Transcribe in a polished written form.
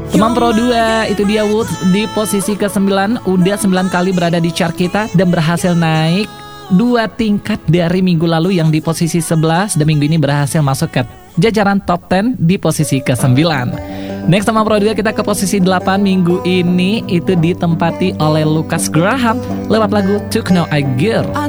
Teman Pro 2, itu dia Woods di posisi ke-9. Udah 9 kali berada di chart kita dan berhasil naik 2 tingkat dari minggu lalu yang di posisi 11. Dan minggu ini berhasil masuk ke jajaran top 10 di posisi ke-9. Next teman Pro 2, kita ke posisi 8 minggu ini. Itu ditempati oleh Lucas Graham lewat lagu Took No I Girl.